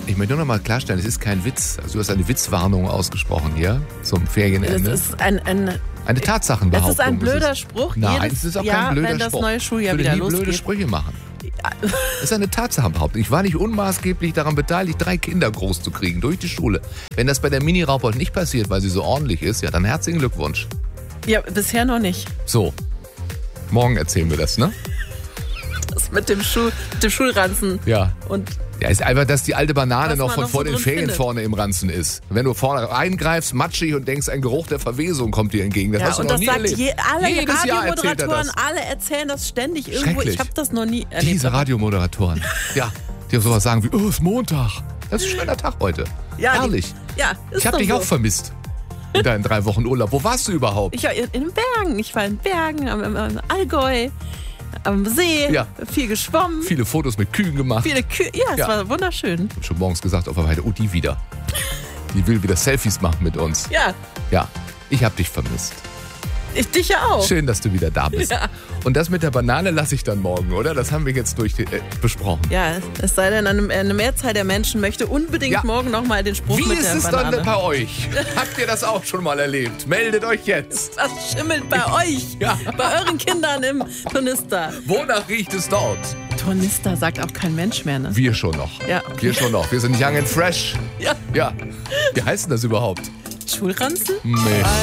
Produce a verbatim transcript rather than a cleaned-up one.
Ich möchte nur noch mal klarstellen, es ist kein Witz. Also du hast eine Witzwarnung ausgesprochen hier zum Ferienende. Das ist ein, ein, eine Tatsachenbehauptung. das ist ein blöder Spruch. Nein, Jedes es ist auch Jahr, kein blöder wenn das Spruch. neue Schuljahr ich würde wieder nie losgeht. blöde Sprüche machen. Das ist eine Tatsachenbehauptung. Ich war nicht unmaßgeblich daran beteiligt, drei Kinder groß zu kriegen durch die Schule. Wenn das bei der Mini-Raupold nicht passiert, weil sie so ordentlich ist, ja, dann herzlichen Glückwunsch. Ja, bisher noch nicht. So, morgen erzählen wir das, ne? Das mit dem, Schuh, mit dem Schulranzen. Ja. Und Ja, ist einfach, dass die alte Banane Was noch man von noch vor so den drin Ferien findet. vorne im Ranzen ist. Wenn du vorne reingreifst, matschig und denkst, ein Geruch der Verwesung kommt dir entgegen. Das ja, hast du und noch das nie sagt erlebt. je, alle Jedes Jahr erzählt er Radiomoderatoren, das. alle erzählen das ständig irgendwo. Schrecklich. Ich habe das noch nie erlebt. Diese Radiomoderatoren. Ja, die sowas sagen wie, oh, es ist Montag. Das ist ein schöner Tag heute. Ja, die- Herrlich. Ja, ist Ich habe doch dich so. auch vermisst. In deinen drei Wochen Urlaub. Wo warst du überhaupt? Ich war in in den Bergen. Ich war in Bergen, am, am, am Allgäu, am See, Ja. viel geschwommen, Viele Fotos mit Kühen gemacht. viele Kühe. Ja, es Ja. war wunderschön. Ich hab schon morgens gesagt auf der Weide, oh, die wieder. Die will wieder Selfies machen mit uns. Ja, Ja, ich habe dich vermisst. ich dich ja auch. Schön, dass du wieder da bist. Ja. Und das mit der Banane lasse ich dann morgen, oder? Das haben wir jetzt durch äh, besprochen. Ja, es sei denn, eine, eine Mehrzahl der Menschen möchte unbedingt Ja. morgen nochmal den Spruch Wie mit ist der es Banane. dann bei euch? Habt ihr das auch schon mal erlebt? Meldet euch jetzt. Was schimmelt bei euch? Ja. Bei euren Kindern im Tornister. Wonach riecht es dort? Tornister sagt auch kein Mensch mehr, ne? Wir schon noch. Ja, okay. Wir schon noch. Wir sind young and fresh. Ja. Ja. Wie heißt denn das überhaupt? Schulranzen? Nee.